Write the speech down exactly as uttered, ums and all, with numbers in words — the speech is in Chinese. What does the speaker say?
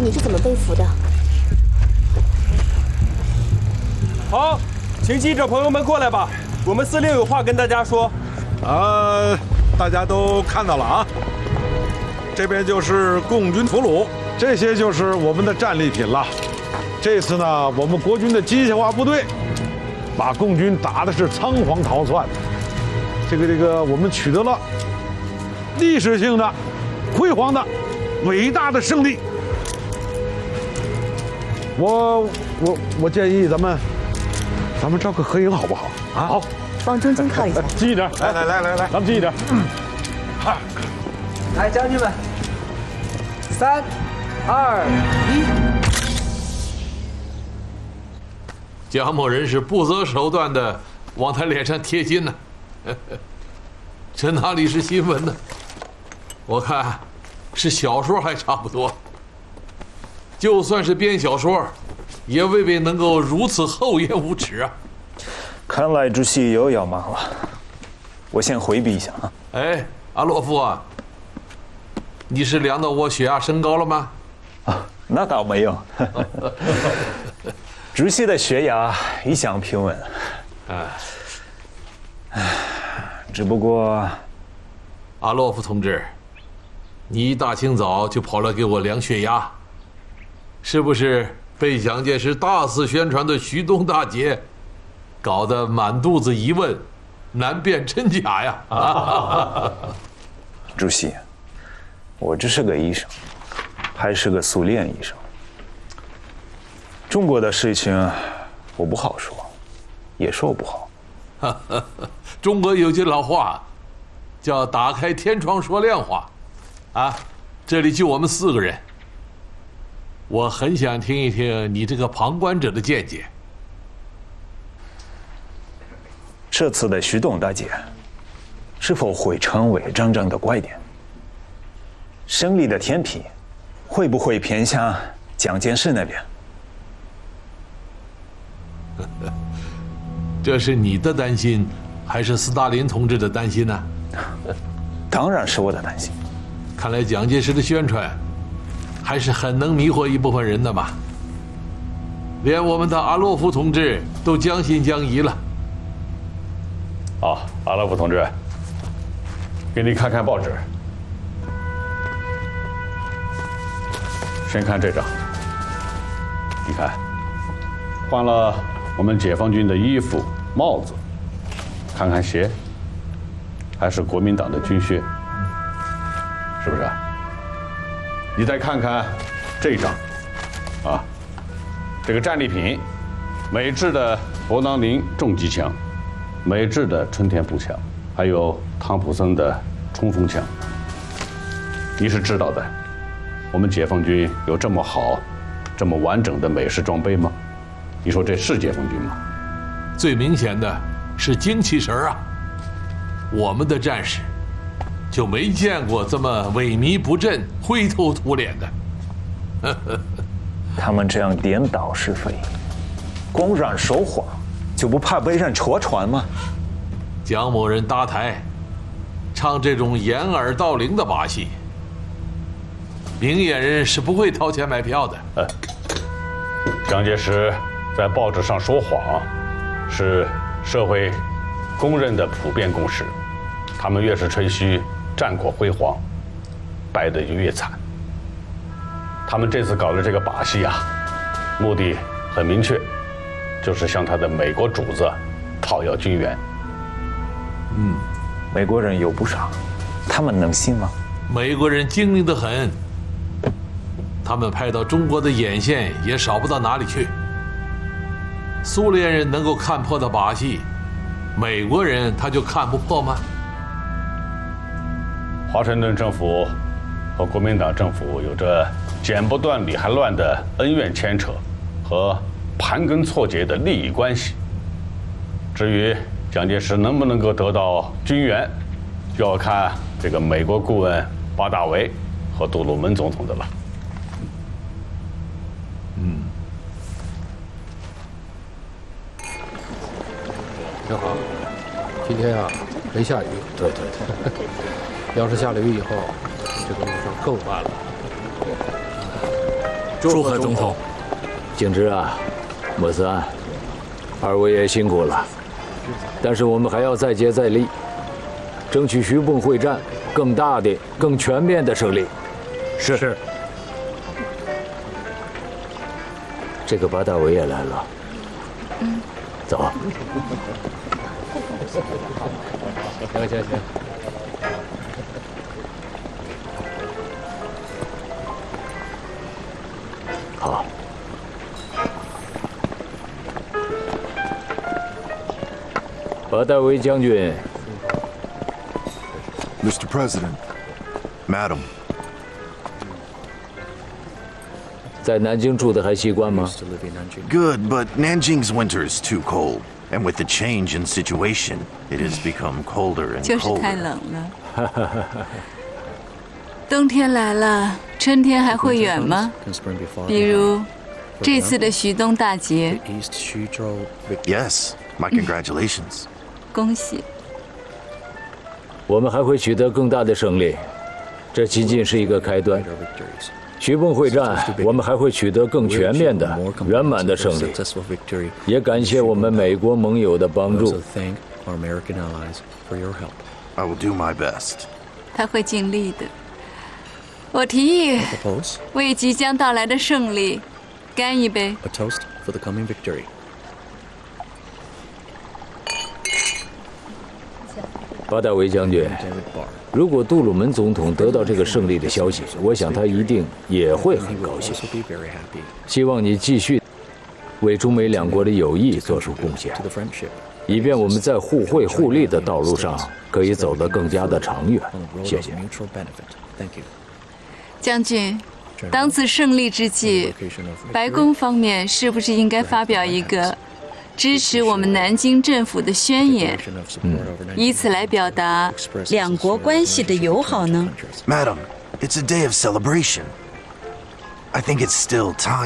你是怎么被俘的？ 好，请记者朋友们过来吧，我们司令有话跟大家说。 啊，大家都看到了啊，这边就是共军俘虏，这些就是我们的战利品了。这次呢，我们国军的机械化部队把共军打的是仓皇逃窜，这个这个，我们取得了历史性的、辉煌的、伟大的胜利。我我我建议咱们咱们照个合影好不好？啊，好， 往中间靠一下。 近一点，来来来来来，咱们近一点。嗯，好， 来，将军们，三、二、一。 蒋某人是不择手段的往他脸上贴金呢，这哪里是新闻呢？我看是小说还差不多。就算是编小说，也未必能够如此厚颜无耻啊！ 看来主席又要忙了，我先回避一下啊。 哎，阿洛夫啊，你是量到我血压升高了吗？ 啊，那倒没有。主席的血压一向平稳。哎，只不过， 阿洛夫同志，你一大清早就跑来给我量血压，是不是被蒋介石大肆宣传的徐东大捷搞得满肚子疑问，难辨真假呀？啊！ 主席，我只是个医生，还是个苏联医生。中国的事情我不好说，也说不好。 中国有句老话，叫“打开天窗说亮话”，啊，这里就我们四个人，我很想听一听你这个旁观者的见解。 这次的徐东大捷，是否会成为张张的拐点？胜利的天平会不会偏向蒋介石那边？ 这是你的担心，还是斯大林同志的担心呢？ 当然是我的担心。 看来蒋介石的宣传还是很能迷惑一部分人的嘛。连我们的阿洛夫同志都将信将疑了。 好，阿洛夫同志，给你看看报纸。先看这张，你看，换了我们解放军的衣服、帽子，看看鞋，还是国民党的军靴，是不是？你再看看这张，啊，这个战利品，美制的勃朗宁重机枪，美制的春田步枪，还有汤普森的冲锋枪。你是知道的，我们解放军有这么好、这么完整的美式装备吗？你说这是解放军吗？ 最明显的是精气神啊！我们的战士就没见过这么萎靡不振、灰头土脸的。 他们这样颠倒是非，公然说谎，就不怕被人戳穿吗？ 蒋某人搭台，唱这种掩耳盗铃的把戏，明眼人是不会掏钱买票的。 呃，蒋介石在报纸上说谎，是社会公认的普遍共识。他们越是吹嘘战果辉煌，败得就越惨。他们这次搞的这个把戏啊，目的很明确，就是向他的美国主子讨要军援。 嗯，美国人有不少，他们能信吗？ 美国人精明得很，他们派到中国的眼线也少不到哪里去。苏联人能够看破的把戏，美国人他就看不破吗？ 华盛顿政府和国民党政府有着剪不断理还乱的恩怨牵扯和盘根错节的利益关系。至于蒋介石能不能够得到军援，就要看这个美国顾问巴大维和杜鲁门总统的了。 嗯， 正好，今天啊没下雨。 对对对， 要是下了雨以后，这个路上更慢了。 主祝贺总统。 景之啊，莫斯安，二位也辛苦了。但是我们还要再接再厉，争取徐蚌会战更大的、更全面的胜利。 是。是。 这个巴大维也来了。嗯。走。行行行。 好，巴大维将军。 Mister President, Madam， 在南京住的还习惯吗 ？Good, but Nanjing's winter is too cold, and with the change in situation, it has become colder and colder. 就是太冷了。冬天来了。 春天还会远吗？比如这次的徐东大捷。 Yes, my congratulations. 恭喜！ 我们还会取得更大的胜利，这仅仅是一个开端。徐蚌会战，我们还会取得更全面的、圆满的胜利。也感谢我们美国盟友的帮助。 I will do my best. 他会尽力的。 我提议为即将到来的胜利干一杯。 A toast for the coming victory. 巴大维将军，如果杜鲁门总统得到这个胜利的消息，我想他一定也会很高兴。希望你继续为中美两国的友谊做出贡献，以便我们在互惠互利的道路上可以走得更加的长远。谢谢。 将军，当此胜利之际，白宫方面是不是应该发表一个支持我们南京政府的宣言，嗯、以此来表达两国关系的友好呢 ？Madam, it's a day of celebration. I think it's still time.